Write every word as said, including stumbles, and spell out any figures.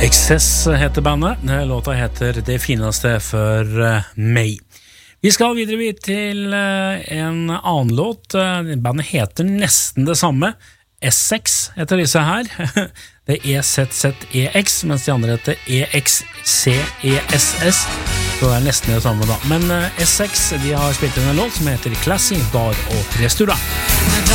Excess heter bandet. Låta heter Det fineste for meg. Vi skal videre til en annen låt. Bandet heter nesten det samme. Essex heter disse her. Det er E Z Z E X, mens de andre heter E X C E S S. Så det er nesten det samme da. Men Essex, de har spilt en låt som heter Classy Bar og Restaurant.